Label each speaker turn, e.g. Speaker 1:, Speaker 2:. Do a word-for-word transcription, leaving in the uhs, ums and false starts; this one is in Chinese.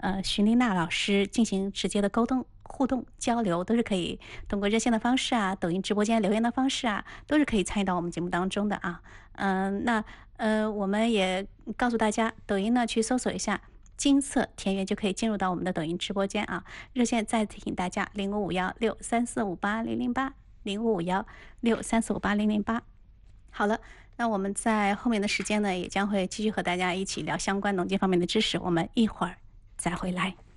Speaker 1: 呃徐丽娜老师进行直接的沟通、互动、交流，都是可以通过热线的方式啊，抖音直播间留言的方式啊，都是可以参与到我们节目当中的啊。嗯、呃，那呃，我们也告诉大家，抖音呢去搜索一下金色田园就可以进入到我们的抖音直播间啊。热线再提醒大家：零五五幺六三四五八零零八，零五五幺六三四五八零零八。好了，那我们在后面的时间呢，也将会继续和大家一起聊相关农经方面的知识。我们一会儿再回来。